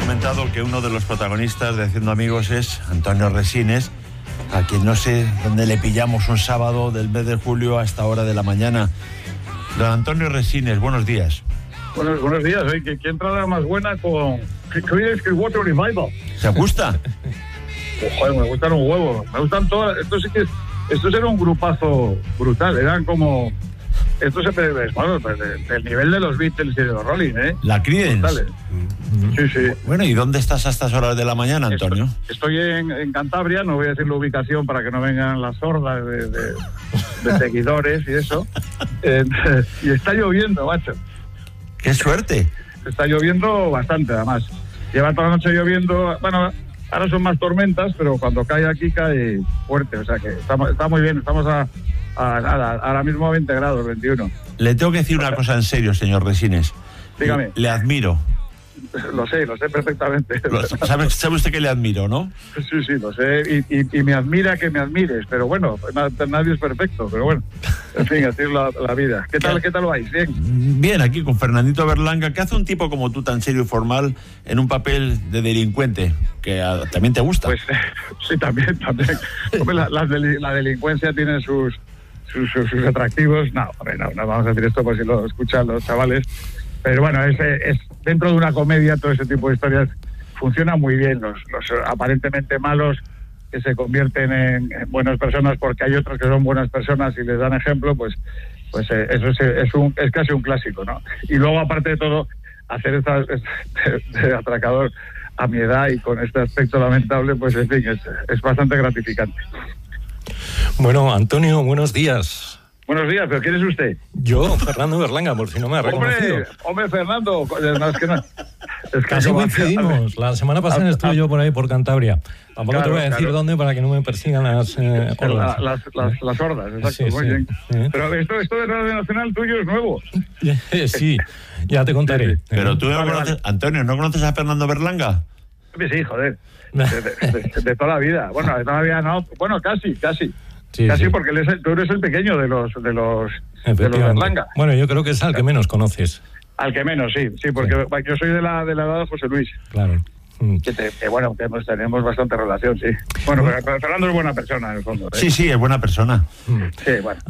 comentado que uno de los protagonistas de Haciendo Amigos es Antonio Resines, a quien no sé dónde le pillamos un sábado del mes de julio a esta hora de la mañana. Don Antonio Resines, buenos días. Buenos días. ¿Qué entrada más buena con Creedence Water Revival? ¿Se gusta? Joder, me gustan un huevo. Me gustan todas. Estos era un grupazo brutal. Eran como... Esto se bueno, pues del nivel de los Beatles y de los Rolling, ¿eh? La Creedence. Sí, sí. Bueno, ¿y dónde estás a estas horas de la mañana, Antonio? Estoy en Cantabria, no voy a decir la ubicación para que no vengan las hordas de seguidores y eso. Y está lloviendo, macho. ¡Qué suerte! Está lloviendo bastante, además. Lleva toda la noche lloviendo. Bueno, ahora son más tormentas, pero cuando cae aquí cae fuerte. O sea que está muy bien. Estamos ahora mismo a 20 grados, 21. Le tengo que decir una cosa en serio, señor Resines. Dígame. Le admiro. Lo sé perfectamente. ¿Sabe usted que le admiro, no? Sí, lo sé. Y me admira que me admires. Pero bueno, nadie es perfecto. Pero bueno, en fin, así es la vida. ¿Qué tal vais? ¿Bien? Bien, aquí con Fernandito Berlanga. ¿Qué hace un tipo como tú, tan serio y formal, en un papel de delincuente? Que también te gusta. Pues sí, también. Hombre, la delincuencia tiene sus atractivos. No, vamos a decir esto por si lo escuchan los chavales. Pero bueno, es dentro de una comedia todo ese tipo de historias funciona muy bien. Los aparentemente malos que se convierten en buenas personas porque hay otros que son buenas personas y les dan ejemplo, pues eso es casi un clásico, ¿no? Y luego, aparte de todo, hacer de atracador a mi edad y con este aspecto lamentable, pues en fin, es bastante gratificante. Bueno, Antonio, buenos días. Buenos días, ¿pero quién es usted? Yo, Fernando Berlanga, por si no me ha reconocido. Hombre, Fernando, Casi coincidimos. La semana pasada estuve yo por ahí, por Cantabria. Tampoco te voy a decir dónde para que no me persigan las hordas. Las hordas, exacto, sí, muy bien. Pero esto de Radio Nacional tuyo es nuevo. Sí, ya te contaré. Pero tú no conoces, Antonio, ¿no conoces a Fernando Berlanga? Sí, joder. De toda la vida. Bueno, de toda la vida no. Bueno, casi. Sí. Porque tú eres el pequeño de los Berlanga. Bueno, yo creo que es al que menos conoces. Al que menos, sí, porque yo soy de la edad de José Luis. Claro. Que tenemos bastante relación, sí. Bueno, pero Fernando es buena persona, en el fondo. Sí, es buena persona. Sí, bueno.